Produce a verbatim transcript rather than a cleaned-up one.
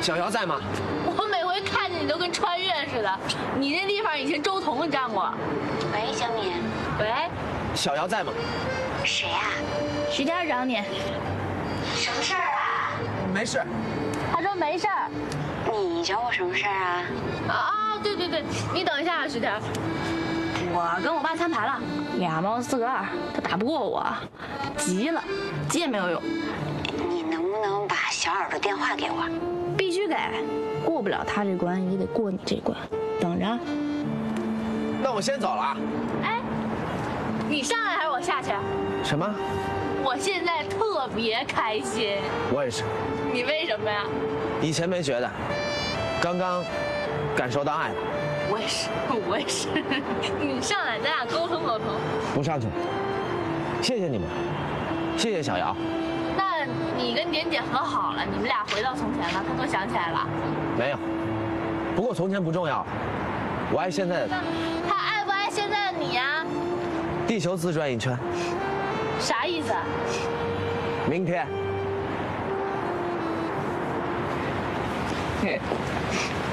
小姚在吗？ 我每回看见你都跟穿越似的。你那地方以前周彤站过。 喂，小敏。 喂， 小姚在吗？ 谁呀？ 徐天找你。 什么事儿啊？ 没事。 他说没事儿。 你找我什么事儿啊？ 啊，对对对，你等一下啊，徐天。我跟我爸摊牌了，俩猫四个二，他打不过我，急了，急也没有用。 你能不能把小耳朵电话给我？ 必须给，过不了他这关也得过你这关，等着。 那我先走了啊。 哎，你上来还是我下去？ 什么？ 我现在特别开心。 我也是。 你为什么呀？ 以前没觉得，刚刚感受到爱了。 我也是，我也是。你上来，咱俩沟通沟通。 不上去了。谢谢你们，谢谢小姚。 那你跟点姐和好了，你们俩回到从前了，他都想起来了？ 没有。不过从前不重要，我爱现在的他。 他爱不爱现在的你呀？ 地球自转一圈。 啥意思？ 明天。